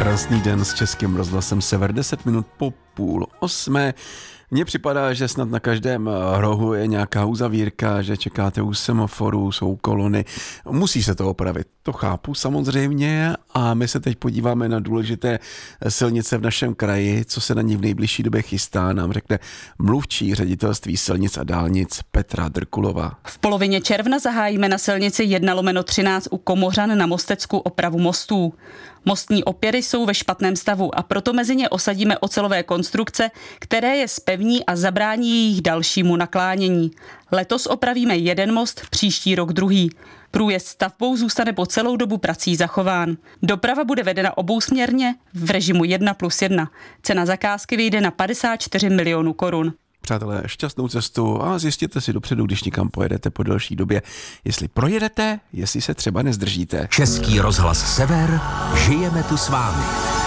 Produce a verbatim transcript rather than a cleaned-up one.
Krásný den s Českým rozhlasem Sever, deset minut po půl osmé. Mně připadá, že snad na každém rohu je nějaká uzavírka, že čekáte u semaforu, jsou kolony. Musí se to opravit, to chápu samozřejmě, a my se teď podíváme na důležité silnice v našem kraji, co se na ní v nejbližší době chystá, nám řekne mluvčí ředitelství silnic a dálnic Petra Drkulová. V polovině června zahájíme na silnici jedna lomeno třináct u Komořan na Mostecku opravu mostů. Mostní opěry jsou ve špatném stavu a proto mezi ně osadíme ocelové konstrukce, které je zpevní a zabrání jejich dalšímu naklánění. Letos opravíme jeden most, příští rok druhý. Průjezd stavbou zůstane po celou dobu prací zachován. Doprava bude vedena obousměrně v režimu jedna plus jedna. Cena zakázky vyjde na padesát čtyři milionů korun. Přátelé, šťastnou cestu a zjistěte si dopředu, když někam pojedete po delší době, jestli projedete, jestli se třeba nezdržíte. Český rozhlas Sever, žijeme tu s vámi.